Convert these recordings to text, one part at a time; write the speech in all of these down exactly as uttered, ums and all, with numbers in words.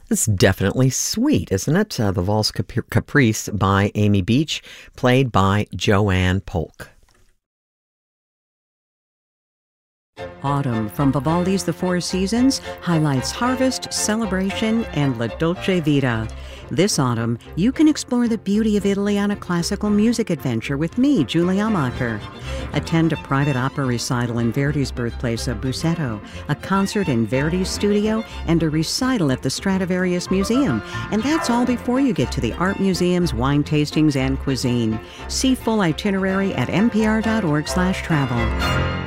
It's definitely sweet, isn't it? Uh, the Valse Cap- Caprice by Amy Beach, played by Joanne Polk. Autumn from Vivaldi's The Four Seasons highlights harvest, celebration, and La Dolce Vita. This autumn, you can explore the beauty of Italy on a classical music adventure with me, Julie Amacher. Attend a private opera recital in Verdi's birthplace of Busseto, a concert in Verdi's studio, and a recital at the Stradivarius Museum. And that's all before you get to the art museums, wine tastings, and cuisine. See full itinerary at npr.org slash travel.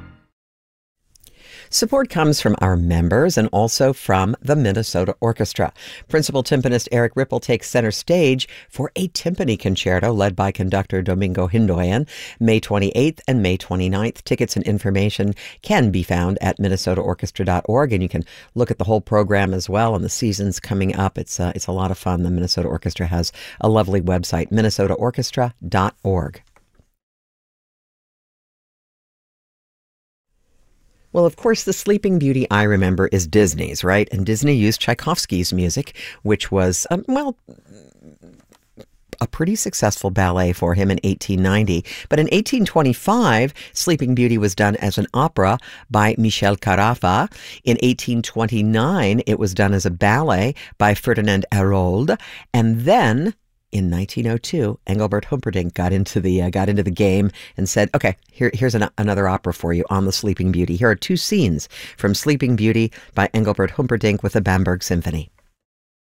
Support comes from our members and also from the Minnesota Orchestra. Principal timpanist Eric Ripple takes center stage for a timpani concerto led by conductor Domingo Hindoyan, May twenty-eighth and May twenty-ninth. Tickets and information can be found at minnesota orchestra dot org, and you can look at the whole program as well and the seasons coming up. It's, uh, it's a lot of fun. The Minnesota Orchestra has a lovely website, minnesota orchestra dot org. Well, of course, the Sleeping Beauty I remember is Disney's, right? And Disney used Tchaikovsky's music, which was, um, well, a pretty successful ballet for him in eighteen ninety. But in eighteen twenty-five, Sleeping Beauty was done as an opera by Michel Carafa. In eighteen twenty-nine, it was done as a ballet by Ferdinand Hérold. And then in nineteen oh two, Engelbert Humperdinck got into the uh, got into the game and said, "Okay, here, here's an, another opera for you on the Sleeping Beauty. Here are two scenes from Sleeping Beauty by Engelbert Humperdinck with the Bamberg Symphony."